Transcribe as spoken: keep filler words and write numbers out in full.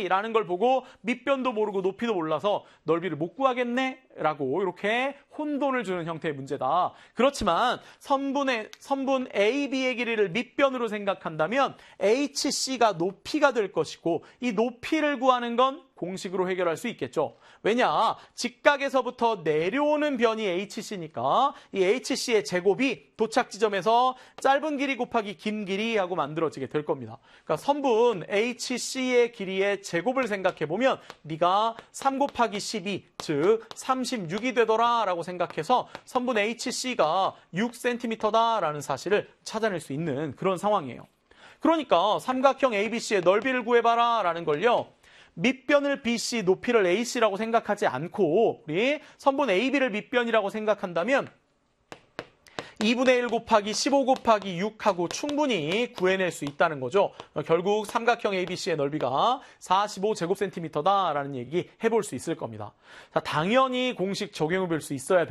십이라는 걸 보고 밑변도 모르고 높이도 몰라서 넓이를 못 구하겠네? 라고 이렇게 혼돈을 주는 형태의 문제다. 그렇지만 선분의, 선분 에이 비의 길이를 밑변으로 생각한다면 에이치씨가 높이가 될 것이고 이 높이를 구하는 건 공식으로 해결할 수 있겠죠. 왜냐? 직각에서부터 내려오는 변이 에이치씨니까 이 에이치씨의 제곱이 도착 지점에서 짧은 길이 곱하기 긴 길이하고 만들어지게 될 겁니다. 그러니까 선분 에이치씨의 길이의 제곱을 생각해보면 네가 삼 곱하기 십이, 즉 삼십육이 되더라 라고 생각해서 선분 에이치씨가 육 센티미터다라는 사실을 찾아낼 수 있는 그런 상황이에요. 그러니까 삼각형 에이비씨의 넓이를 구해봐라 라는 걸요. 밑변을 비씨, 높이를 에이씨라고 생각하지 않고 우리 선분 에이비를 밑변이라고 생각한다면 이분의 일 곱하기 십오 곱하기 육하고 충분히 구해낼 수 있다는 거죠. 결국 삼각형 에이비씨의 넓이가 사십오 제곱센티미터다라는 얘기 해볼 수 있을 겁니다. 자, 당연히 공식 적용해 볼 수 있어야 돼요.